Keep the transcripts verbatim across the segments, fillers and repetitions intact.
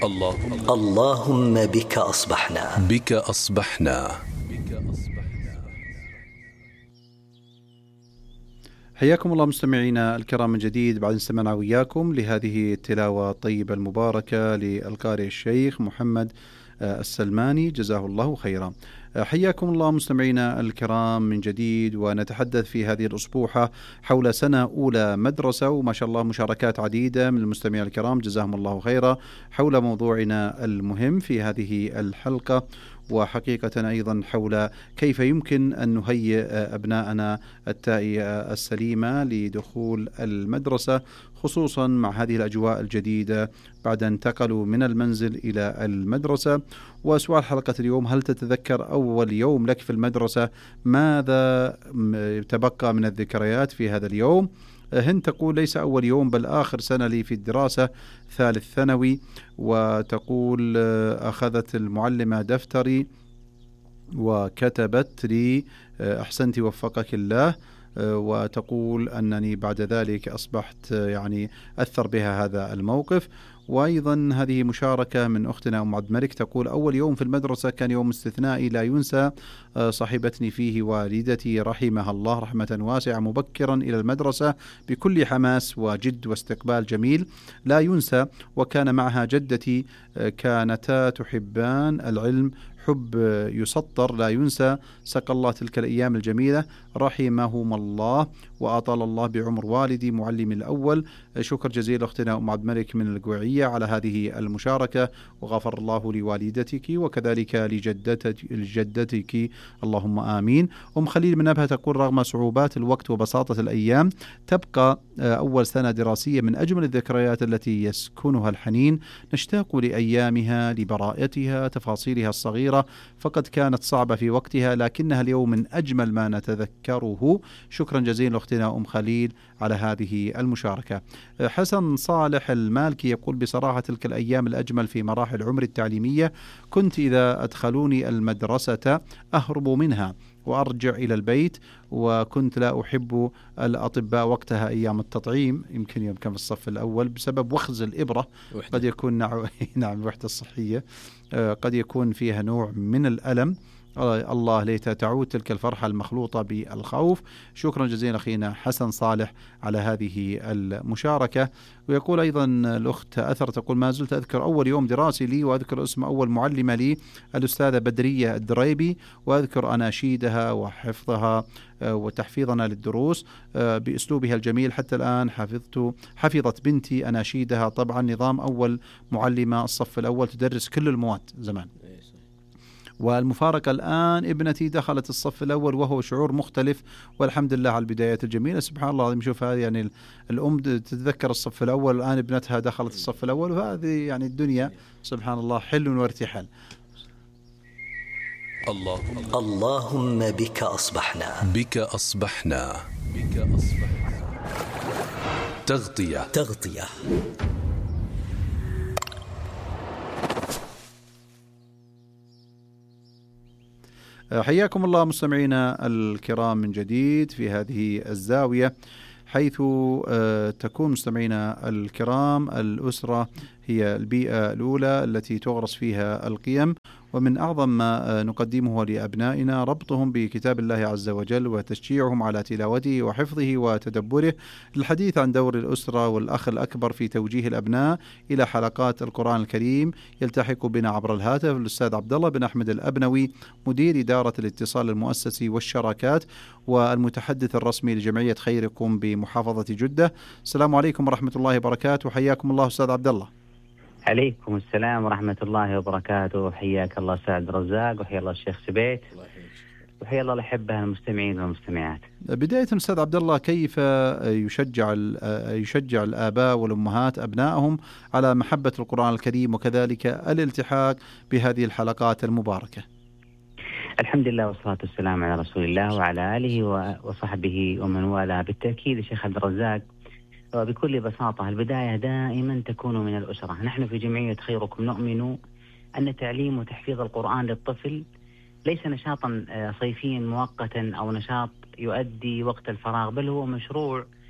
اللهم اللهم بك أصبحنا بك أصبحنا حياكم الله مستمعينا الكرام من جديد بعد استمعنا وياكم لهذه التلاوة الطيبة المباركة للقارئ الشيخ محمد السلماني جزاه الله خيرا. حياكم الله مستمعينا الكرام من جديد، ونتحدث في هذه الأسبوعة حول سنة أولى مدرسة، وما شاء الله مشاركات عديدة من المستمعين الكرام جزاهم الله خيرا حول موضوعنا المهم في هذه الحلقة، وحقيقة أيضا حول كيف يمكن أن نهيئ أبناءنا التائية السليمة لدخول المدرسة، خصوصا مع هذه الأجواء الجديدة بعد أن انتقلوا من المنزل إلى المدرسة. وسؤال حلقة اليوم: هل تتذكر أول يوم لك في المدرسة؟ ماذا تبقى من الذكريات في هذا اليوم؟ هند تقول: ليس أول يوم بل آخر سنة لي في الدراسة، ثالث ثانوي. وتقول: أخذت المعلمة دفتري وكتبت لي أحسنت وفقك الله. وتقول أنني بعد ذلك أصبحت يعني أثر بها هذا الموقف. وأيضا هذه مشاركة من أختنا أم عبد الملك تقول: أول يوم في المدرسة كان يوم استثنائي لا ينسى، صاحبتني فيه والدتي رحمها الله رحمة واسعة، مبكرا إلى المدرسة بكل حماس وجد واستقبال جميل لا ينسى، وكان معها جدتي، كانتا تحبان العلم حب يسطر لا ينسى، سقى الله تلك الأيام الجميلة رحمهم الله وأطال الله بعمر والدي معلمي الأول. شكر جزيل أختنا أم عبد الملك من القوعية على هذه المشاركة، وغفر الله لوالدتك وكذلك لجدتك, لجدتك اللهم آمين. أم خليل من نبهة تقول: رغم صعوبات الوقت وبساطة الأيام تبقى أول سنة دراسية من أجمل الذكريات التي يسكنها الحنين، نشتاق لأيامها لبراءتها تفاصيلها الصغيرة، فقد كانت صعبة في وقتها لكنها اليوم من أجمل ما نتذكره. شكرا جزيلا أختنا أم خليل على هذه المشاركة. حسن صالح المالكي يقول: بصراحة تلك الأيام الأجمل في مراحل عمري التعليمية، كنت إذا أدخلوني المدرسة أهرب منها وأرجع إلى البيت، وكنت لا أحب الأطباء وقتها أيام التطعيم، يمكن يوم كان في الصف الأول بسبب وخز الإبرة وحدة. قد يكون نوع نعم الوحدة الصحية قد يكون فيها نوع من الألم. الله ليت تعود تلك الفرحة المخلوطة بالخوف. شكرا جزيلا أخينا حسن صالح على هذه المشاركة. ويقول أيضا الأخت أثر تقول: ما زلت أذكر أول يوم دراسي لي، وأذكر اسم أول معلمة لي الأستاذة بدرية الدريبي، وأذكر أناشيدها وحفظها وتحفيظنا للدروس بأسلوبها الجميل. حتى الآن حفظت حفظت بنتي أناشيدها. طبعا نظام أول معلمة الصف الأول تدرس كل المواد زمان، والمفارقة الآن ابنتي دخلت الصف الأول وهو شعور مختلف، والحمد لله على البدايات الجميلة. سبحان الله العظيم، شوف هذه يعني الأم تتذكر الصف الأول، الآن ابنتها دخلت الصف الأول، وهذه يعني الدنيا سبحان الله حل وارتحال. اللهم اللهم بك أصبحنا بك أصبحنا بك أصبحنا تغطية تغطية حياكم الله مستمعينا الكرام من جديد في هذه الزاوية، حيث تكون مستمعينا الكرام الأسرة هي البيئة الأولى التي تغرس فيها القيم، ومن أعظم ما نقدمه لأبنائنا ربطهم بكتاب الله عز وجل وتشجيعهم على تلاوته وحفظه وتدبره. للحديث عن دور الأسرة والأخ الأكبر في توجيه الأبناء إلى حلقات القرآن الكريم يلتحق بنا عبر الهاتف الأستاذ عبد الله بن أحمد الأبنوي، مدير إدارة الاتصال المؤسسي والشراكات والمتحدث الرسمي لجمعية خيركم بمحافظة جدة. السلام عليكم ورحمة الله وبركاته، حياكم الله أستاذ عبد الله. عليكم السلام ورحمة الله وبركاته، حياك الله سعد رزاق، وحيا الله الشيخ سبيت، وحيا الله الأحبة المستمعين والمستمعات. بداية أستاذ عبد الله، كيف يشجع يشجع الآباء والأمهات أبنائهم على محبة القرآن الكريم وكذلك الالتحاق بهذه الحلقات المباركة؟ الحمد لله والصلاة والسلام على رسول الله وعلى آله وصحبه ومن والاه. بالتأكيد الشيخ عبد الرزاق، وبكل بساطة البداية دائما تكون من الأسرة. نحن في جمعية خيركم نؤمن أن تعليم وتحفيظ القرآن للطفل ليس نشاطا صيفيا مؤقتا أو نشاط يؤدي وقت الفراغ، بل هو مشروع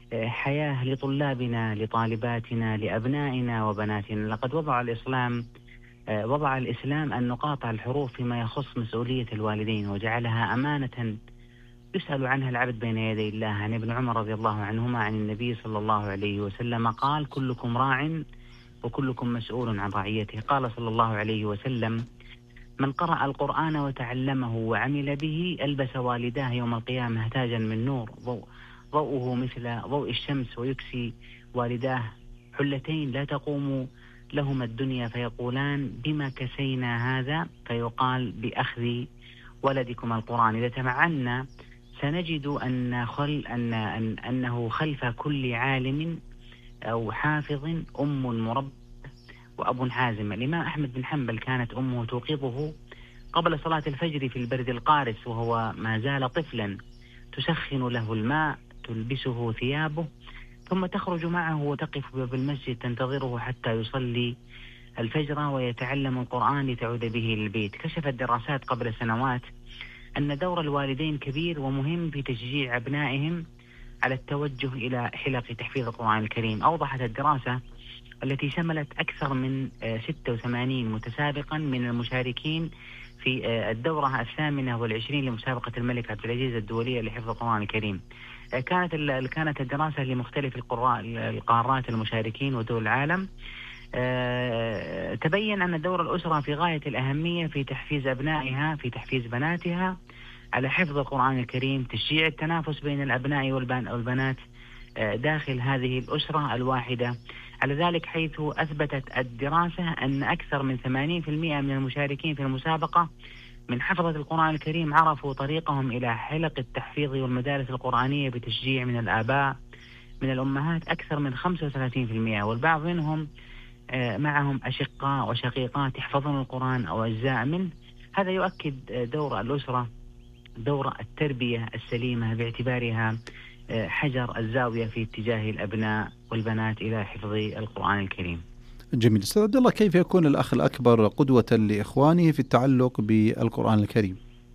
حياة لطلابنا، لطالباتنا، لأبنائنا وبناتنا. لقد وضع الإسلام وضع الإسلام النقاط على الحروف فيما يخص مسؤولية الوالدين، وجعلها أمانة يسأل عنها العبد بين يدي الله. عن ابن عمر رضي الله عنهما عن النبي صلى الله عليه وسلم قال: كلكم راع وكلكم مسؤول عن رعيته. قال صلى الله عليه وسلم: من قرأ القرآن وتعلمه وعمل به ألبس والداه يوم القيامة تاجا من نور ضوء ضوءه مثل ضوء الشمس، ويكسي والداه حلتين لا تقوم لهما الدنيا، فيقولان: بما كسينا هذا؟ فيقال: بأخذ ولدكم القرآن. إذا تمعنا سنجد أن خل أن أن أنه خلف كل عالم أو حافظ أم مربى وأب حازم. الإمام أحمد بن حنبل كانت أمه توقظه قبل صلاة الفجر في البرد القارس وهو ما زال طفلا، تسخن له الماء، تلبسه ثيابه، ثم تخرج معه وتقف باب المسجد تنتظره حتى يصلي الفجر ويتعلم القرآن لتعود به للبيت. كشفت دراسات قبل سنوات أن دور الوالدين كبير ومهم في تشجيع أبنائهم على التوجه إلى حلق تحفيظ القرآن الكريم. أوضحت الدراسة التي شملت أكثر من ستة وثمانين متسابقا من المشاركين في الدورة الثامنة والعشرين لمسابقة الملك عبد العزيز الدولية لحفظ القرآن الكريم. كانت كانت الدراسة لمختلف القارات المشاركين ودول العالم. تبين أن دور الأسرة في غاية الأهمية في تحفيز أبنائها، في تحفيز بناتها على حفظ القرآن الكريم، تشجيع التنافس بين الأبناء والبنات داخل هذه الأسرة الواحدة. على ذلك حيث أثبتت الدراسة أن أكثر من ثمانين بالمئة من المشاركين في المسابقة من حفظة القرآن الكريم عرفوا طريقهم إلى حلق التحفيظ والمدارس القرآنية بتشجيع من الآباء، من الأمهات أكثر من خمسة وثلاثين بالمئة، والبعض منهم معهم أشقاء وشقيقات يحفظون القرآن أو أجزاء منه. هذا يؤكد دور الأسرة، دور التربية السليمة باعتبارها حجر الزاوية في اتجاه الأبناء والبنات إلى حفظ القرآن الكريم. جميل. أستاذ عبد الله، كيف يكون الأخ الأكبر قدوة لإخوانه في التعلق بالقرآن الكريم؟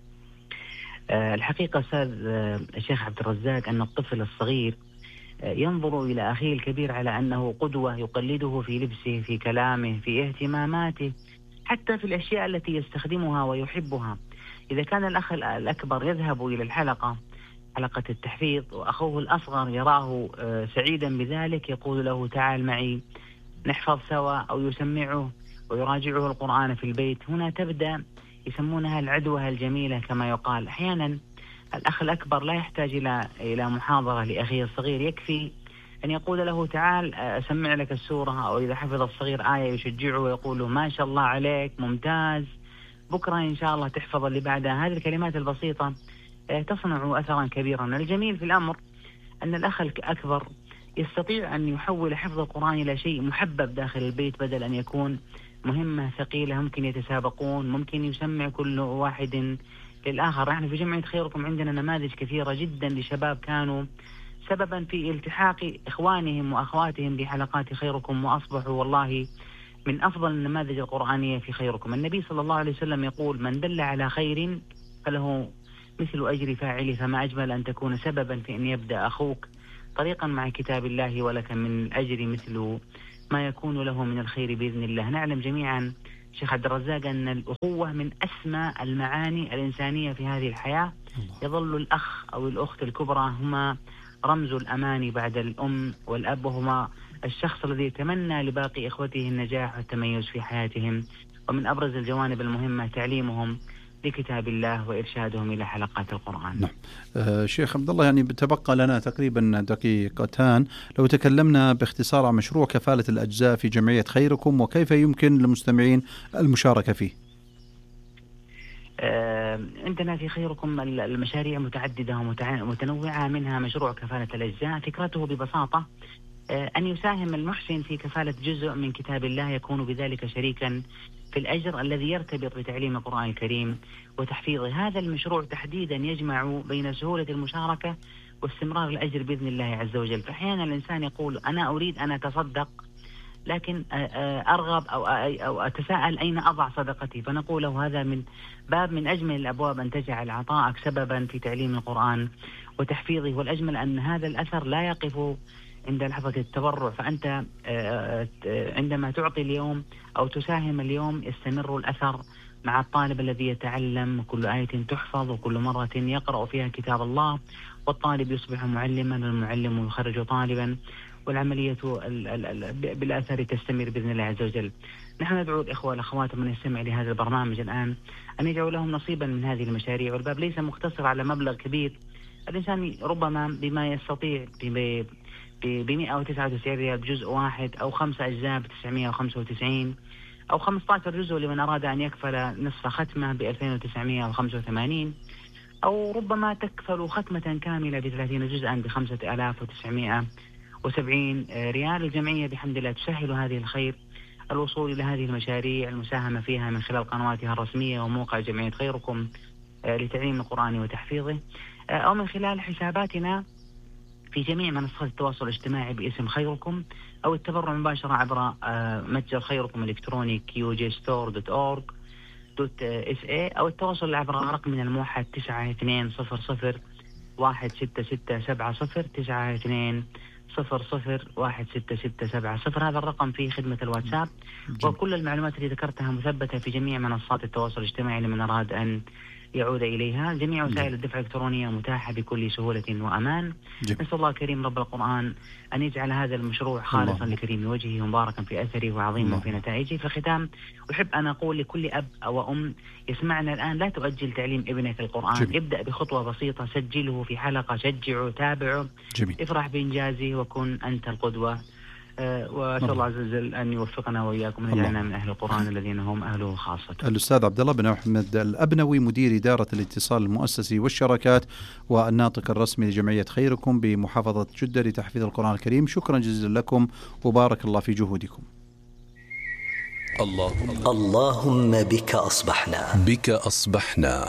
الحقيقة أستاذ الشيخ عبد الرزاق أن الطفل الصغير ينظر إلى أخيه الكبير على أنه قدوة، يقلده في لبسه، في كلامه، في اهتماماته، حتى في الأشياء التي يستخدمها ويحبها. إذا كان الأخ الأكبر يذهب إلى الحلقة حلقة التحفيظ وأخوه الأصغر يراه سعيدا بذلك، يقول له: تعال معي نحفظ سوا، أو يسمعه ويراجعه القرآن في البيت. هنا تبدأ يسمونها العدوة الجميلة كما يقال. أحيانا الأخ الأكبر لا يحتاج إلى إلى محاضرة لأخيه الصغير، يكفي أن يقول له: تعال أسمع لك السورة، أو إذا حفظ الصغير آية يشجعه ويقول له: ما شاء الله عليك، ممتاز، بكرة إن شاء الله تحفظ اللي بعدها. هذه الكلمات البسيطة تصنع أثرا كبيرا. الجميل في الأمر أن الأخ الأكبر يستطيع أن يحول حفظ القرآن إلى شيء محبب داخل البيت، بدل أن يكون مهمة ثقيلة ممكن يتسابقون، ممكن يسمع كل واحد للآخر. نحن في جمعية خيركم عندنا نماذج كثيرة جدا لشباب كانوا سببا في التحاق إخوانهم وأخواتهم بحلقات خيركم، وأصبحوا والله من أفضل النماذج القرآنية في خيركم. النبي صلى الله عليه وسلم يقول: من دل على خير فله مثل أجر فاعله، فما أجمل أن تكون سببا في أن يبدأ أخوك طريقا مع كتاب الله، ولك من الأجر مثل ما يكون له من الخير بإذن الله. نعلم جميعا شيخ عبد الرزاق أن الأخوة من أسمى المعاني الإنسانية في هذه الحياة. يظل الأخ أو الأخت الكبرى هما رمز الأمان بعد الأم والأب، وهما الشخص الذي يتمنى لباقي إخوته النجاح والتميز في حياتهم. ومن أبرز الجوانب المهمة تعليمهم لكتاب الله وإرشادهم إلى حلقات القرآن. نعم. آه شيخ عبد الله، يعني بتبقى لنا تقريبا دقيقتان، لو تكلمنا باختصار عن مشروع كفالة الأجزاء في جمعية خيركم، وكيف يمكن للمستمعين المشاركة فيه؟ آه عندنا في خيركم المشاريع متعددة ومتنوعة، منها مشروع كفالة الأجزاء. فكرته ببساطة آه أن يساهم المحسن في كفالة جزء من كتاب الله، يكون بذلك شريكا في الأجر الذي يرتبط بتعليم القرآن الكريم وتحفيظه. هذا المشروع تحديدا يجمع بين سهولة المشاركة واستمرار الأجر بإذن الله عز وجل. فأحيانا الإنسان يقول: أنا أريد أن أتصدق، لكن أرغب أو أو أتساءل أين أضع صدقتي، فنقول له: هذا من باب من أجمل الأبواب أن تجعل عطاءك سببا في تعليم القرآن وتحفيظه. والأجمل أن هذا الأثر لا يقف عند لحظة التبرع، فأنت عندما تعطي اليوم أو تساهم اليوم يستمر الأثر مع الطالب الذي يتعلم، كل آية تحفظ وكل مرة يقرأ فيها كتاب الله، والطالب يصبح معلما والمعلم يخرج طالبا، والعملية بالأثر تستمر بإذن الله عز وجل. نحن ندعو الإخوة والأخوات من يستمع لهذا البرنامج الآن أن يجعلوا لهم نصيبا من هذه المشاريع، والباب ليس مقتصر على مبلغ كبير. الإنسان ربما بما يستطيع ب مئة وتسعة وتسعين ريال بجزء واحد، أو خمسة أجزاء ب تسعمئة وخمسة وتسعين، أو خمسة عشر جزء لمن أراد أن يكفل نصف ختمة ب ألفين وتسعمئة وخمسة وثمانين، أو ربما تكفل ختمة كاملة بثلاثين جزءا بخمسة آلاف وتسعمئة وسبعين ريال. الجمعية بحمد الله تسهل هذه الخير الوصول إلى هذه المشاريع، المساهمة فيها من خلال قنواتها الرسمية وموقع جمعية خيركم لتعليم القرآن وتحفيظه، أو من خلال حساباتنا في جميع منصات التواصل الاجتماعي باسم خيركم، أو التبرع مباشرة عبر متجر خيركم الإلكتروني كيو جي ستور دوت أورج دوت إس إيه، أو التواصل عبر رقمنا الموحد تسعة اثنين صفر صفر واحد ستة ستة سبعة صفر تسعة اثنين صفر صفر واحد ستة ستة سبعة صفر. هذا الرقم في خدمة الواتساب، وكل المعلومات اللي ذكرتها مثبتة في جميع منصات التواصل الاجتماعي لمن أراد أن يعود إليها. جميع وسائل الدفع الإلكترونية متاحة بكل سهولة وأمان. نسأل الله الكريم رب القرآن أن يجعل هذا المشروع خالصا لكريم وجهه ومباركا في أثره وعظيما في نتائجه. في الختام أحب أن أقول لكل أب أو أم يسمعنا الآن: لا تؤجل تعليم ابنك القرآن. جميل. ابدأ بخطوة بسيطة، سجله في حلقة، شجعه، تابعه. جميل. افرح بإنجازه وكن أنت القدوة. أه وأسأل الله عز وجل أن يوفقنا وإياكم ونجعلنا من أهل القرآن الذين هم أهله خاصة. الأستاذ عبد الله بن أحمد الأبنوي، مدير إدارة الاتصال المؤسسي والشراكات والناطق الرسمي لجمعية خيركم بمحافظة جدة لتحفيظ القرآن الكريم، شكرا جزيلا لكم وبارك الله في جهودكم. اللهم اللهم بك أصبحنا بك أصبحنا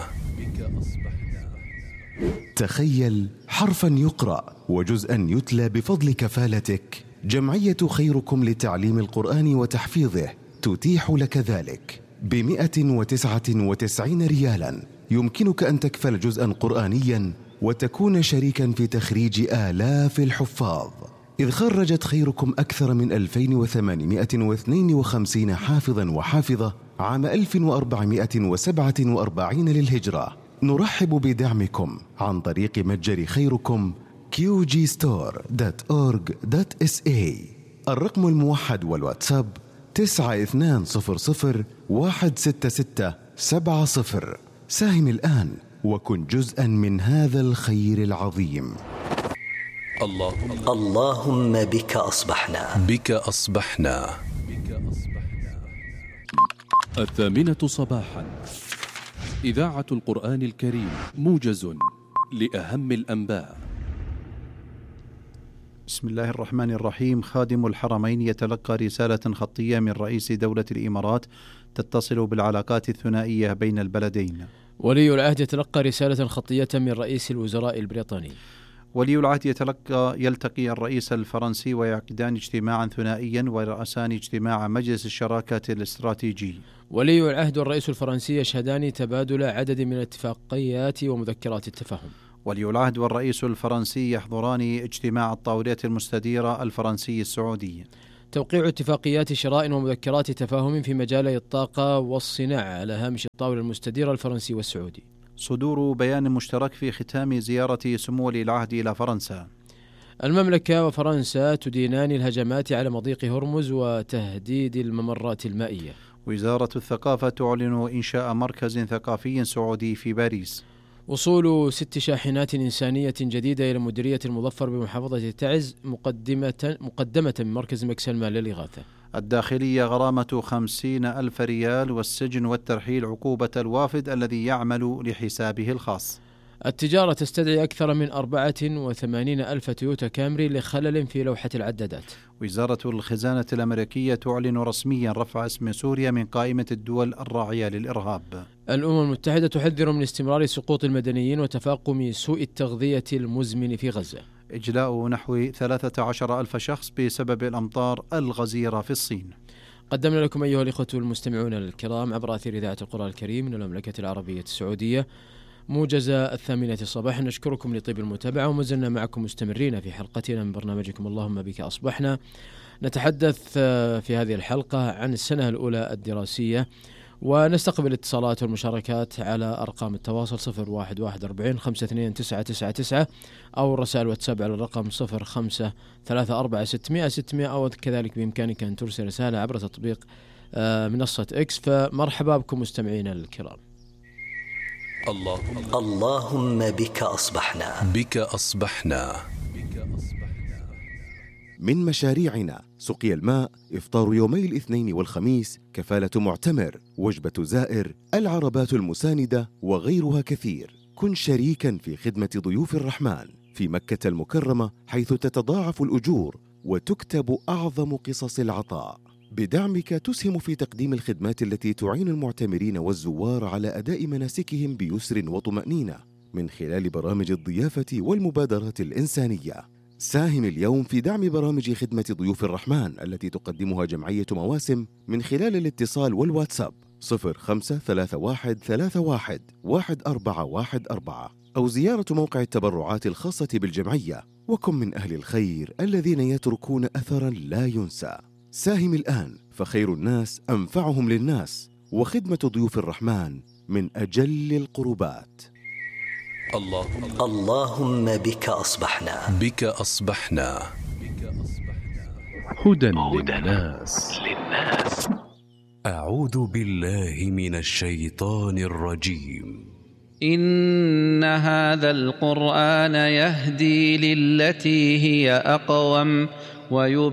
تخيل حرفا يقرأ وجزءا يتلى بفضل كفالتك. جمعية خيركم لتعليم القرآن وتحفيظه تتيح لك ذلك بمئة وتسعة وتسعين ريالا. يمكنك أن تكفل جزءا قرآنيا وتكون شريكا في تخريج آلاف الحفاظ، إذ خرجت خيركم أكثر من ألفين وثمانمئة واثنين وخمسين حافظا وحافظة عام ألف وأربعمئة وسبعة وأربعين للهجرة. نرحب بدعمكم عن طريق متجر خيركم كيو جي ستور دوت أورج دوت إس إيه. الرقم الموحد والواتساب تسعة اثنين صفر صفر واحد ستة ستة سبعة صفر. ساهم الآن وكن جزءا من هذا الخير العظيم. اللهم اللهم بك أصبحنا بك أصبحنا الثامنة صباحا، إذاعة القرآن الكريم، موجز لأهم الأنباء. بسم الله الرحمن الرحيم. خادم الحرمين يتلقى رسالة خطية من رئيس دولة الإمارات تتصل بالعلاقات الثنائية بين البلدين. ولي العهد يتلقى رسالة خطية من رئيس الوزراء البريطاني. ولي العهد يتلقى يلتقي الرئيس الفرنسي ويعقدان اجتماعا ثنائيا ويرأسان اجتماع مجلس الشراكة الاستراتيجي. ولي العهد والرئيس الفرنسي يشهدان تبادل عدد من الاتفاقيات ومذكرات التفاهم. ولي العهد والرئيس الفرنسي يحضران اجتماع الطاولة المستديرة الفرنسي السعودي. توقيع اتفاقيات شراء ومذكرات تفاهم في مجالي الطاقة والصناعة على هامش الطاولة المستديرة الفرنسي والسعودي. صدور بيان مشترك في ختام زيارة سمو ولي العهد إلى فرنسا. المملكة وفرنسا تدينان الهجمات على مضيق هرمز وتهديد الممرات المائية. وزارة الثقافة تعلن إنشاء مركز ثقافي سعودي في باريس. وصول ست شاحنات إنسانية جديدة إلى مديرية المظفر بمحافظة تعز مقدمة مقدمة من مركز مكسلمة للإغاثة. الداخلية غرامة خمسين ألف ريال، والسجن والترحيل عقوبة الوافد الذي يعمل لحسابه الخاص. التجارة تستدعي أكثر من أربعة وثمانين ألف تويوتا كامري لخلل في لوحة العدادات. وزارة الخزانة الأمريكية تعلن رسميا رفع اسم سوريا من قائمة الدول الراعية للإرهاب. الأمم المتحدة تحذر من استمرار سقوط المدنيين وتفاقم سوء التغذية المزمن في غزة. إجلاء نحو ثلاثة عشر ألف شخص بسبب الأمطار الغزيرة في الصين. قدمنا لكم أيها الإخوة المستمعون الكرام عبر أثير إذاعة القرآن الكريم من المملكة العربية السعودية موجز الثامنة صباحا. نشكركم لطيب المتابعة، وما زلنا معكم مستمرين في حلقتنا من برنامجكم اللهم بك أصبحنا. نتحدث في هذه الحلقة عن السنة الأولى الدراسية، ونستقبل اتصالات والمشاركات على أرقام التواصل صفر واحد واحد أربعين خمسة اثنين تسعة تسعة تسعة أو رسائل واتساب على الرقم صفر خمسة ثلاثة أربعة ستمائة ستمائة، أو كذلك بإمكانك أن ترسل رسالة عبر تطبيق منصة إكس. فمرحبا بكم مستمعينا الكرام. اللهم, اللهم بك أصبحنا بك أصبحنا من مشاريعنا سقي الماء، إفطار يومي الاثنين والخميس، كفالة معتمر، وجبة زائر، العربات المساندة وغيرها كثير. كن شريكا في خدمة ضيوف الرحمن في مكة المكرمة، حيث تتضاعف الأجور وتكتب أعظم قصص العطاء. بدعمك تسهم في تقديم الخدمات التي تعين المعتمرين والزوار على أداء مناسكهم بيسر وطمأنينة من خلال برامج الضيافة والمبادرات الإنسانية. ساهم اليوم في دعم برامج خدمة ضيوف الرحمن التي تقدمها جمعية مواسم من خلال الاتصال والواتساب صفر خمسة ثلاثة واحد ثلاثة واحد واحد أربعة واحد أربعة، أو زيارة موقع التبرعات الخاصة بالجمعية. وكن من أهل الخير الذين يتركون أثرا لا ينسى. ساهم الآن، فخير الناس أنفعهم للناس، وخدمة ضيوف الرحمن من أجل القربات. اللهم, اللهم بك أصبحنا بك أصبحنا هدى للناس. أعوذ بالله من الشيطان الرجيم. إن هذا القرآن يهدي للتي هي أقوم ويبين